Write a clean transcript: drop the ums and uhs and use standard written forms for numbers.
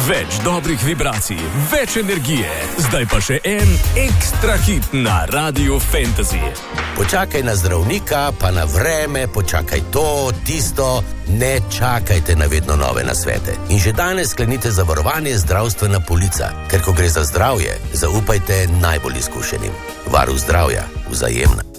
Več dobrih vibracij, več energije. Zdaj pa še en ekstra hit na Radiu Fantasy. Počakaj na zdravnika, pa na vreme, počakaj to, tisto. Ne čakajte na vedno nove nasvete. In že danes sklenite zavarovanje zdravstvena polica. Ker ko gre za zdravje, zaupajte najbolj izkušenim. Varuh zdravja, Vzajemna.